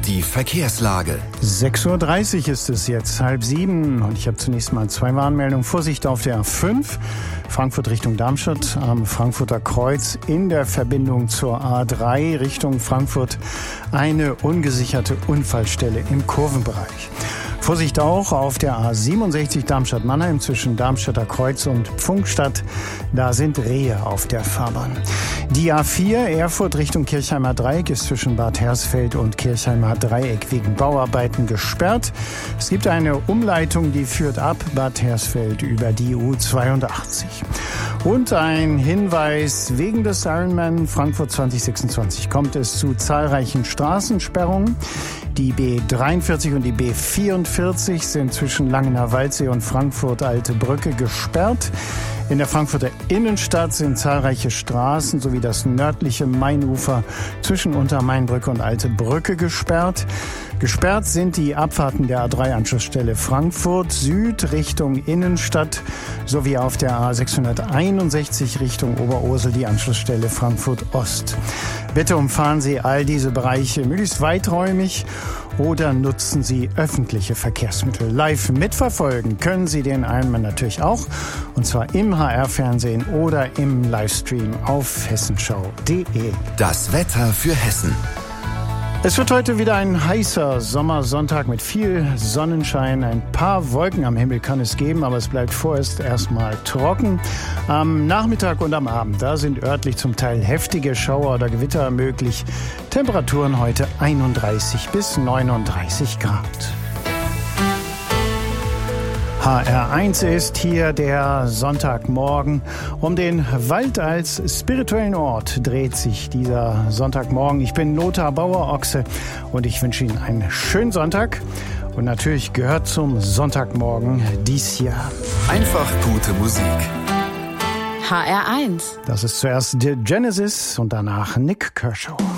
Die Verkehrslage. 6:30 Uhr ist es jetzt, 6:30 und ich habe zunächst mal 2 Warnmeldungen. Vorsicht auf der A5, Frankfurt Richtung Darmstadt am Frankfurter Kreuz in der Verbindung zur A3 Richtung Frankfurt eine ungesicherte Unfallstelle im Kurvenbereich. Vorsicht auch auf der A67 Darmstadt-Mannheim zwischen Darmstädter Kreuz und Pfungstadt. Da sind Rehe auf der Fahrbahn. Die A4 Erfurt Richtung Kirchheimer Dreieck ist zwischen Bad Hersfeld und Kirchheimer Dreieck wegen Bauarbeiten gesperrt. Es gibt eine Umleitung, die führt ab Bad Hersfeld über die U82. Und ein Hinweis: Wegen des Ironman Frankfurt 2026 kommt es zu zahlreichen Straßensperrungen. Die B43 und die B44 sind zwischen Langener Waldsee und Frankfurt Alte Brücke gesperrt. In der Frankfurter Innenstadt sind zahlreiche Straßen sowie das nördliche Mainufer zwischen Untermainbrücke und Alte Brücke gesperrt. Gesperrt sind die Abfahrten der A3-Anschlussstelle Frankfurt Süd Richtung Innenstadt sowie auf der A661 Richtung Oberursel die Anschlussstelle Frankfurt Ost. Bitte umfahren Sie all diese Bereiche möglichst weiträumig oder nutzen Sie öffentliche Verkehrsmittel. Live mitverfolgen können Sie den Ironman natürlich auch, und zwar im HR-Fernsehen oder im Livestream auf hessenschau.de. Das Wetter für Hessen. Es wird heute wieder ein heißer Sommersonntag mit viel Sonnenschein. Ein paar Wolken am Himmel kann es geben, aber es bleibt vorerst erstmal trocken. Am Nachmittag und am Abend, da sind örtlich zum Teil heftige Schauer oder Gewitter möglich. Temperaturen heute 31 bis 39 Grad. HR1 ist hier der Sonntagmorgen. Um den Wald als spirituellen Ort dreht sich dieser Sonntagmorgen. Ich bin Lothar Bauer-Ochse und ich wünsche Ihnen einen schönen Sonntag. Und natürlich gehört zum Sonntagmorgen dies Jahr Einfach gute Musik. HR1. Das ist zuerst The Genesis und danach Nik Kershaw.